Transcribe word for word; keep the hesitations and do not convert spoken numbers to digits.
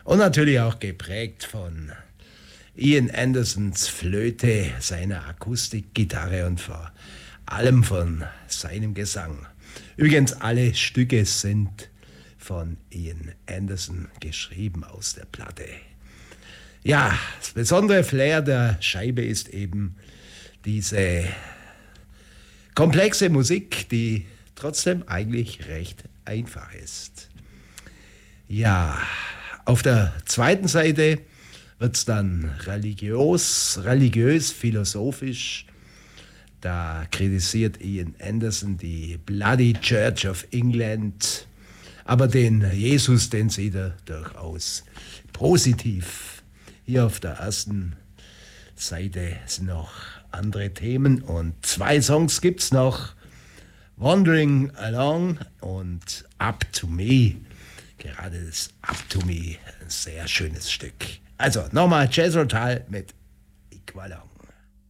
Und natürlich auch geprägt von Ian Andersons Flöte, seiner Akustikgitarre und vor allem von seinem Gesang. Übrigens, alle Stücke sind von Ian Anderson geschrieben aus der Platte. Ja, das besondere Flair der Scheibe ist eben diese komplexe Musik, die trotzdem eigentlich recht einfach ist. Ja, auf der zweiten Seite wird es dann religiös, religiös, philosophisch. Da kritisiert Ian Anderson die Bloody Church of England, aber den Jesus, den sieht er durchaus positiv. Hier auf der ersten Seite sind noch andere Themen und zwei Songs gibt es noch. Wandering Along und Up to Me. Gerade das Up to Me, ein sehr schönes Stück. Also nochmal Jethro Tull mit Equalong.